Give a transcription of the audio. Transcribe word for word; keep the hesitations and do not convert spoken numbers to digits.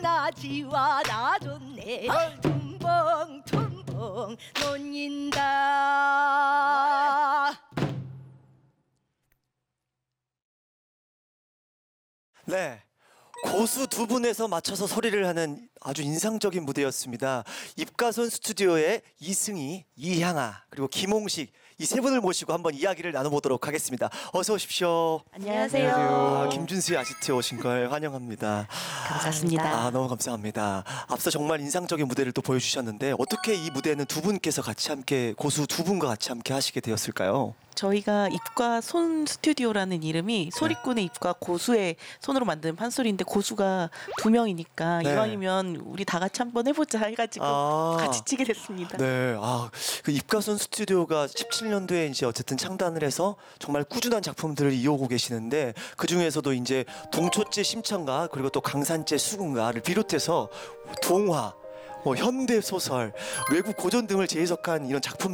누나지와 나 좋네 tum벙 tum벙 논인다. 네, 고수 두 분에서 맞춰서 소리를 하는 아주 인상적인 무대였습니다. 입가손 스튜디오의 이승희, 이향아 그리고 김홍식 이 세 분을 모시고 한번 이야기를 나눠보도록 하겠습니다. 어서 오십시오. 안녕하세요. 아, 김준수의 아지트에 오신 걸 환영합니다. 감사합니다. 아, 너무 감사합니다. 앞서 정말 인상적인 무대를 또 보여주셨는데 어떻게 이 무대는 두 분께서 같이 함께 고수 두 분과 같이 함께 하시게 되었을까요? 저희가 입과 손 스튜디오라는 이름이 소리꾼의 입과 고수의 손으로 만든 판소리인데 고수가 두 명이니까 네. 이왕이면 우리 다 같이 한번 해보자 해가지고 아. 같이 치게 됐습니다. 네, 아, 그 입가손 스튜디오가 십칠 년도에 이제 어쨌든 창단을 해서 정말 꾸준한 작품들을 이어오고 계시는데 그 중에서도 이제 동초째 심청가 그리고 또 강산째 수군가를 비롯해서 동화, 뭐 현대 소설, 외국 고전 등을 재해석한 이런 작품